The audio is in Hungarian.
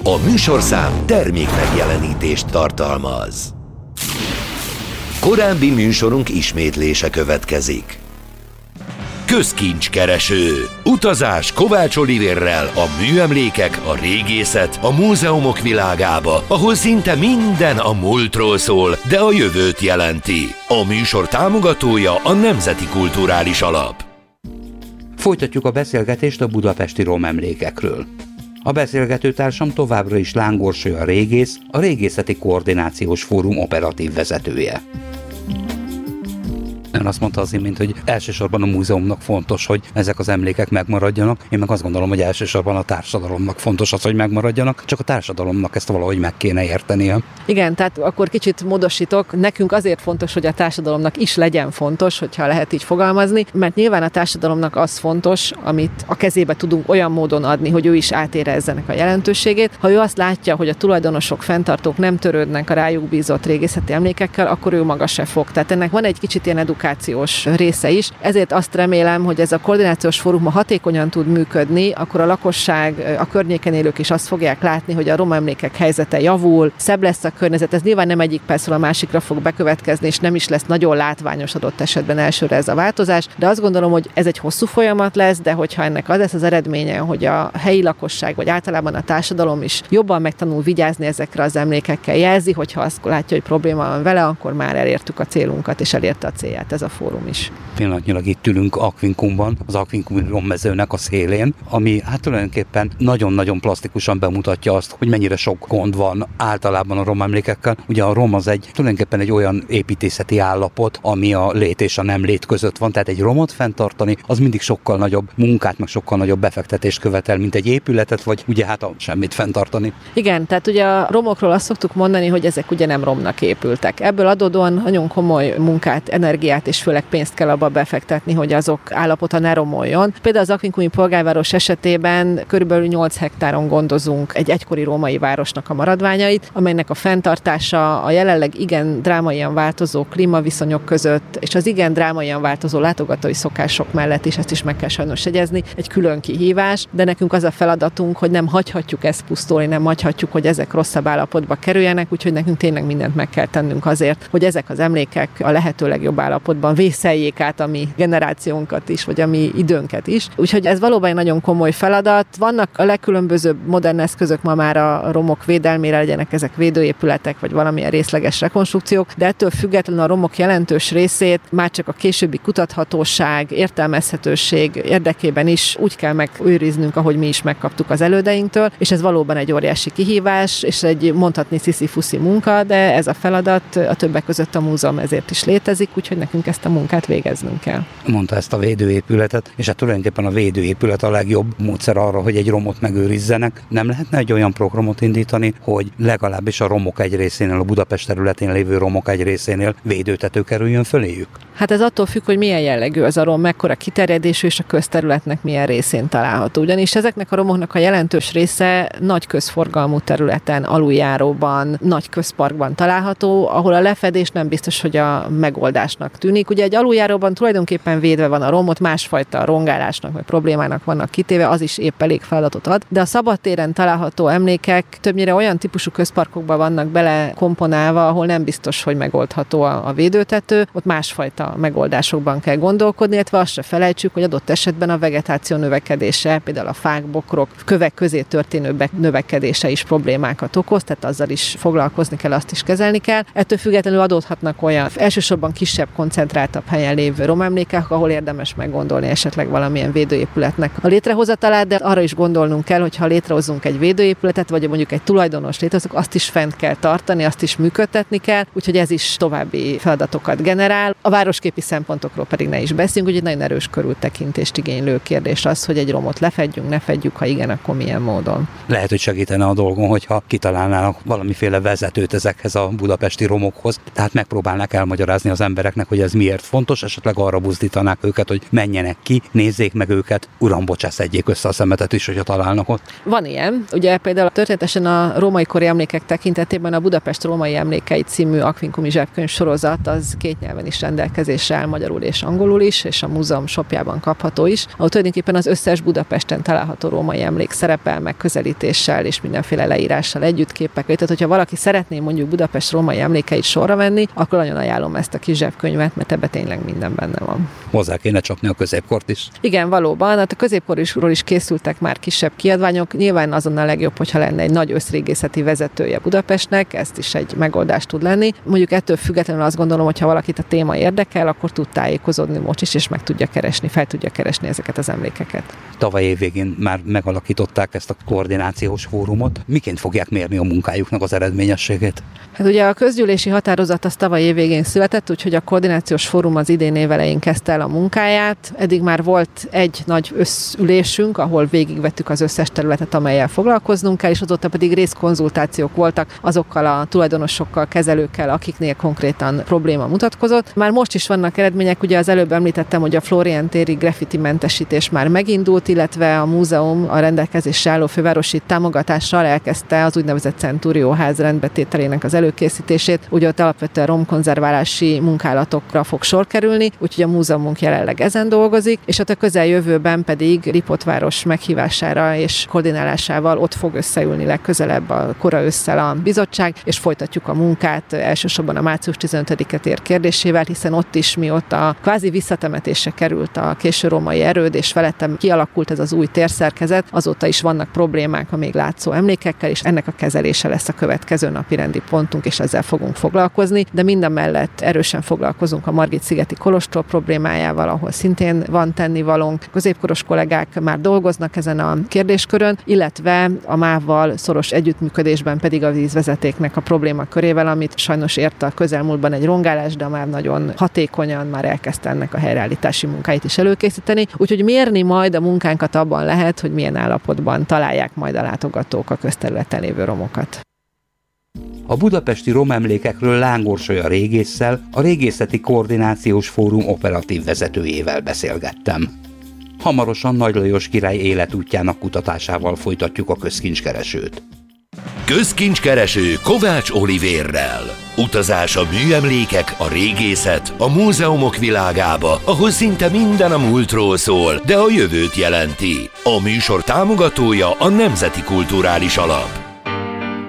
A műsorszám termék megjelenítést tartalmaz. Korábbi műsorunk ismétlése következik. Közkincskereső. Utazás Kovács Olivérrel a műemlékek, a régészet, a múzeumok világába, ahol szinte minden a múltról szól, de a jövőt jelenti. A műsor támogatója a Nemzeti Kulturális Alap. Folytatjuk a beszélgetést a budapesti romemlékekről. A beszélgetőtársam továbbra is Lángorső a régész, a Régészeti Koordinációs Fórum operatív vezetője. Ön azt mondta az imént, hogy elsősorban a múzeumnak fontos, hogy ezek az emlékek megmaradjanak. Én meg azt gondolom, hogy elsősorban a társadalomnak fontos az, hogy megmaradjanak, csak a társadalomnak ezt valahogy meg kéne értenie. Igen, tehát akkor kicsit módosítok. Nekünk azért fontos, hogy a társadalomnak is legyen fontos, hogyha lehet így fogalmazni, mert nyilván a társadalomnak az fontos, amit a kezébe tudunk olyan módon adni, hogy ő is átérezze ennek a jelentőségét. Ha ő azt látja, hogy a tulajdonosok, fenntartók nem törődnek a rájuk bízott régészeti emlékekkel, akkor ő maga se fog. Tehát ennek van egy kicsit ilyen edukációs része is. Ezért azt remélem, hogy ez a koordinációs fórum hatékonyan tud működni, akkor a lakosság, a környéken élők is azt fogják látni, hogy a romemlékek helyzete javul, szebb lesz a környezet. Ez nyilván nem egyik percről a másikra fog bekövetkezni, és nem is lesz nagyon látványos adott esetben elsőre ez a változás, de azt gondolom, hogy ez egy hosszú folyamat lesz, de hogyha ennek az lesz az eredménye, hogy a helyi lakosság, vagy általában a társadalom is jobban megtanul vigyázni ezekre az emlékekkel, jelzi, hogyha azt látja, hogy probléma van vele, akkor már elértük a célunkat, és elérte a célját ez a fórum is. Pillanatnyilag itt ülünk Aquincumban, az Aquincumi rommezőnek a szélén, ami hát tulajdonképpen nagyon-nagyon plastikusan bemutatja azt, hogy mennyire sok gond van általában a romemlékekkel. Ugye a rom az tulajdonképpen egy olyan építészeti állapot, ami a lét és a nem lét között van, tehát egy romot fenntartani, az mindig sokkal nagyobb munkát, meg sokkal nagyobb befektetést követel, mint egy épületet, vagy ugye hát semmit fenntartani. Igen, tehát ugye a romokról azt szoktuk mondani, hogy ezek ugye nem romnak épültek. Ebből adódóan nagyon komoly munkát, energiát és főleg pénzt kell abba befektetni, hogy azok állapota ne romoljon. Például az Aquincumi polgárváros esetében körülbelül 8 hektáron gondozunk egy egykori római városnak a maradványait, amelynek a fenntartása a jelenleg igen drámaian változó klímaviszonyok között, és az igen drámaian változó látogatói szokások mellett is, ezt is meg kell sajnos jegyezni, egy külön kihívás, de nekünk az a feladatunk, hogy nem hagyhatjuk ezt pusztulni, nem hagyhatjuk, hogy ezek rosszabb állapotba kerüljenek, úgyhogy nekünk tényleg mindent meg kell tennünk azért, hogy ezek az emlékek a lehető legjobb állapotban vészeljék át a mi generációnkat is, vagy a mi időnket is. Úgyhogy ez valóban egy nagyon komoly feladat. Vannak a legkülönbözőbb modern eszközök ma már a romok védelmére, legyenek ezek védőépületek, vagy valamilyen részleges rekonstrukciók, de ettől függetlenül a romok jelentős részét már csak a későbbi kutathatóság, értelmezhetőség érdekében is úgy kell megőriznünk, ahogy mi is megkaptuk az elődeinktől, és ez valóban egy óriási kihívás, és egy mondhatni sziszifuszi munka, de ez a feladat a többek között a múzeum ezért is létezik, úgyhogy nekünk ezt a munkát végeznünk kell. Mondta ezt a védőépületet, és hát tulajdonképpen a védőépület a legjobb módszer arra, hogy egy romot megőrizzenek. Nem lehetne egy olyan programot indítani, hogy legalábbis a romok egy részénél, a Budapest területén lévő romok egy részénél védőtető kerüljön föléjük? Hát ez attól függ, hogy milyen jellegű az a rom, mekkora kiterjedésű és a közterületnek milyen részén található. Ugyanis ezeknek a romoknak a jelentős része nagy közforgalmú területen, aluljáróban, nagy közparkban található, ahol a lefedés nem biztos, hogy a megoldásnak tűnik. Ugye egy aluljáróban tulajdonképpen védve van a rom, ott másfajta rongálásnak vagy problémának vannak kitéve, az is épp elég feladatot ad. De a szabadtéren található emlékek többnyire olyan típusú közparkokba vannak bele komponálva, ahol nem biztos, hogy megoldható a védőtető, ott másfajta megoldásokban kell gondolkodni, illetve azt se felejtsük, hogy adott esetben a vegetáció növekedése, például a fák, bokrok, kövek közé történő növekedése is problémákat okoz, tehát azzal is foglalkozni kell, azt is kezelni kell. Ettől függetlenül adódhatnak olyan elsősorban kisebb, koncentráltabb helyen lévő romemlékek, ahol érdemes meggondolni esetleg valamilyen védőépületnek a létrehozatalát, de arra is gondolnunk kell, hogy ha létrehozunk egy védőépületet, vagy mondjuk egy tulajdonos létrehozunk, azt is fent kell tartani, azt is működtetni kell, úgyhogy ez is további feladatokat generál. A városképi szempontokról pedig ne is beszéljünk, hogy egy nagyon erős körültekintést igénylő kérdés az, hogy egy romot lefedjünk, ne fedjük, ha igen, akkor milyen módon. Lehet, hogy segítene a dolgon, hogyha kitalálnának valamiféle vezetőt ezekhez a budapesti romokhoz, tehát megpróbálnák elmagyarázni az embereknek, hogy ez miért fontos, esetleg esetleg arra buzdítanák őket, hogy menjenek ki, nézzék meg őket, uram, bocsás, szedjék össze a szemetet is, hogyha találnak ott. Van ilyen. Ugye például történetesen a római kori emlékek tekintetében a Budapest római emlékei című akvinkumi zsebkönyv sorozat az 2 nyelven is rendelkezésre áll, magyarul és angolul is, és a múzeum shopjában kapható is, ahol tulajdonképpen az összes Budapesten található római emlék szerepel, megközelítéssel és mindenféle leírással együtt, képekkel. Tehát, hogyha valaki szeretné mondjuk Budapest római emlékeit sorra venni, akkor nagyon ajánlom ezt a kis zsebkönyvet, mert ebben tényleg minden benne van. Hozzá kéne csapni a középkort is. Igen, valóban. Hát a középkorról is készültek már kisebb kiadványok. Nyilván azon a legjobb, hogyha lenne egy nagy összrégészeti vezetője Budapestnek, ezt is egy megoldás tud lenni. Mondjuk ettől függetlenül azt gondolom, hogy ha valakit a téma érdekel, akkor tud tájékozódni most is, és meg tudja keresni, fel tudja keresni ezeket az emlékeket. Tavaly év végén már megalakították ezt a koordinációs fórumot. Miként fogják mérni a munkájuknak az eredményességét? Hát ugye a közgyűlési határozat az tavaly év végén született, úgyhogy a koordinációs fórum az idén év elején kezdte el a munkáját. Eddig már volt egy nagy összülésünk, ahol végigvettük az összes területet, amellyel foglalkoznunk kell, és azóta pedig részkonzultációk voltak azokkal a tulajdonosokkal, kezelőkkel, akiknél konkrétan probléma mutatkozott. Már most is vannak eredmények, ugye az előbb említettem, hogy a Flórián téri graffiti mentesítés már megindult, illetve a múzeum a rendelkezésre álló fővárosi támogatással elkezdte az úgynevezett Centúrióház rendbetételének az előkészítését, ugye ott alapvetően romkonzerválási munkálatokra fog sor kerülni, úgyhogy a múzeumunk jelenleg ezen dolgozik, és ott a közeljövőben pedig Lipótváros meghívására és koordinálásával ott fog összeülni legközelebb a kora ősszel a bizottság, és folytatjuk a munkát elsősorban a március 15-e tér kérdésével, hiszen ott is mi a kvázi visszatemetésre került a késő római erőd, és felettem kialakult ez az új térszerkezet, azóta is vannak problémák a még látszó emlékekkel, és ennek a kezelése lesz a következő napirendi pontunk, és ezzel fogunk foglalkozni, de mindemellett erősen foglalkozunk a Margit-szigeti kolostor problémájával, ahol szintén van tennivalónk. Középkoros kollégák már dolgoznak ezen a kérdéskörön, illetve a MÁV-val szoros együttműködésben pedig a vízvezetéknek a problémakörével, amit sajnos ért a közelmúltban egy rongálás, de a MÁV nagyon hatékonyan már elkezdte ennek a helyreállítási munkáit is előkészíteni. Úgyhogy mérni majd a munkánkat abban lehet, hogy milyen állapotban találják majd a látogatók a közterületen lévő romokat. A budapesti romemlékekről Lángorsolya régésszel, a Régészeti Koordinációs Fórum operatív vezetőjével beszélgettem. Hamarosan Nagy Lajos király életútjának kutatásával folytatjuk a közkincskeresőt. Közkincskereső Kovács Olivérrel. Utazás a műemlékek, a régészet, a múzeumok világába, ahol szinte minden a múltról szól, de a jövőt jelenti. A műsor támogatója a Nemzeti Kulturális Alap.